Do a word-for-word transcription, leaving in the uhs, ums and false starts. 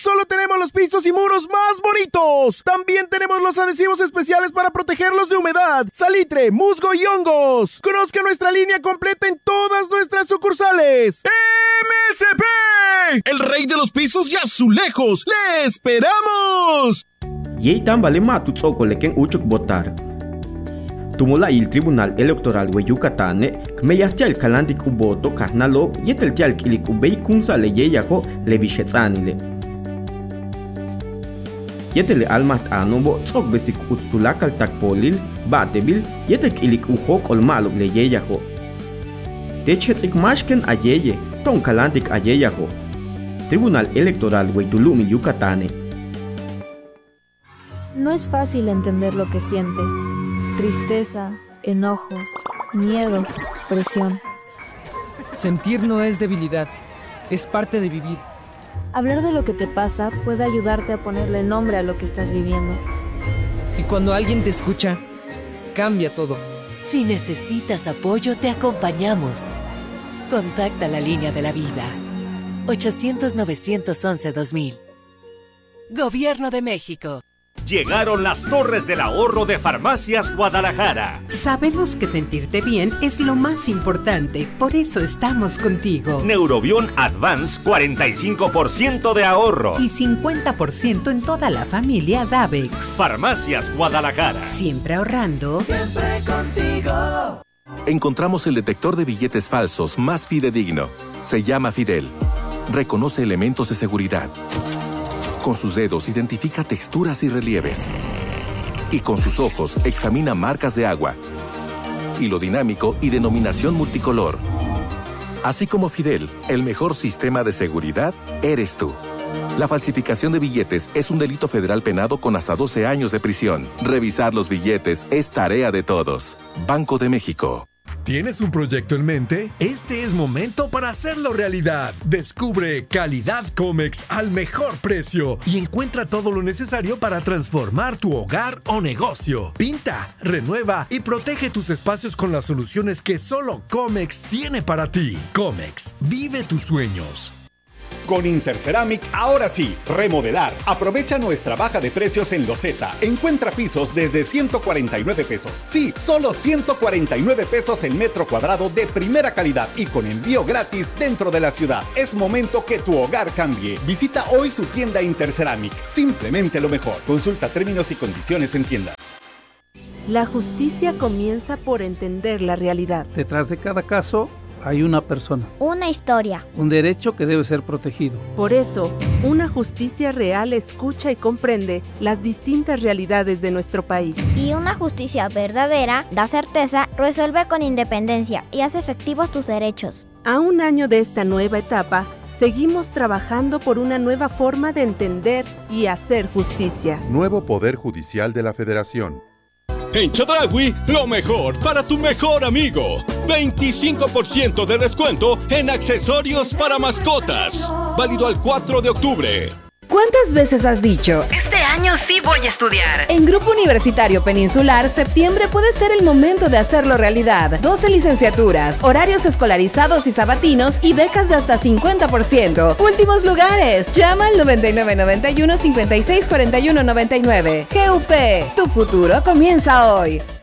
solo tenemos los pisos y muros más bonitos. También tenemos los adhesivos especiales para protegerlos de humedad, salitre, musgo y hongos. Conozca nuestra línea completa en todas nuestras sucursales. ¡M S P! El rey de los pisos y azulejos. ¡Le esperamos! Yei tambale matu tsoko leken uchuk votar. Tumula il Tribunal Electoral we Yucatán, kmeyahtial kalandik uboto kahnalo yetel tial kilik ubei kunsa le yeyaho le vishetsanile. Yetel almat anobo tsok besik utstulakal takpolil, batebil, yetel kilik uhok olmalo le yeyaho. Techetsik mashken ayeye, ton kalandik ayeyaho. Tribunal Electoral we Tulumi Yucatán. No es fácil entender lo que sientes. Tristeza, enojo, miedo, presión. Sentir no es debilidad, es parte de vivir. Hablar de lo que te pasa puede ayudarte a ponerle nombre a lo que estás viviendo. Y cuando alguien te escucha, cambia todo. Si necesitas apoyo, te acompañamos. Contacta la línea de la vida. ochocientos, novecientos once, dos mil. Gobierno de México. Llegaron las torres del ahorro de Farmacias Guadalajara. Sabemos que sentirte bien es lo más importante, por eso estamos contigo. Neurobion Advance, cuarenta y cinco por ciento de ahorro. Y cincuenta por ciento en toda la familia Davex. Farmacias Guadalajara. Siempre ahorrando. Siempre contigo. Encontramos el detector de billetes falsos más fidedigno. Se llama Fidel. Reconoce elementos de seguridad. Con sus dedos identifica texturas y relieves. Y con sus ojos examina marcas de agua, hilo dinámico y denominación multicolor. Así como Fidel, el mejor sistema de seguridad eres tú. La falsificación de billetes es un delito federal penado con hasta doce años de prisión. Revisar los billetes es tarea de todos. Banco de México. ¿Tienes un proyecto en mente? Este es momento para hacerlo realidad. Descubre Calidad Comex al mejor precio y encuentra todo lo necesario para transformar tu hogar o negocio. Pinta, renueva y protege tus espacios con las soluciones que solo Comex tiene para ti. Comex, vive tus sueños. Con Interceramic, ahora sí, remodelar. Aprovecha nuestra baja de precios en loseta. Encuentra pisos desde ciento cuarenta y nueve pesos. Sí, solo ciento cuarenta y nueve pesos el metro cuadrado de primera calidad y con envío gratis dentro de la ciudad. Es momento que tu hogar cambie. Visita hoy tu tienda Interceramic. Simplemente lo mejor. Consulta términos y condiciones en tiendas. La justicia comienza por entender la realidad. Detrás de cada caso hay una persona. Una historia. Un derecho que debe ser protegido. Por eso, una justicia real escucha y comprende las distintas realidades de nuestro país. Y una justicia verdadera da certeza, resuelve con independencia y hace efectivos tus derechos. A un año de esta nueva etapa, seguimos trabajando por una nueva forma de entender y hacer justicia. Nuevo Poder Judicial de la Federación. En Chedraui, lo mejor para tu mejor amigo. veinticinco por ciento de descuento en accesorios para mascotas. Válido al cuatro de octubre. ¿Cuántas veces has dicho? Este año sí voy a estudiar. En Grupo Universitario Peninsular, septiembre puede ser el momento de hacerlo realidad. doce licenciaturas, horarios escolarizados y sabatinos y becas de hasta cincuenta por ciento. Últimos lugares. Llama al noventa y nueve noventa y uno cincuenta y seis cuarenta y uno noventa y nueve. G U P, tu futuro comienza hoy.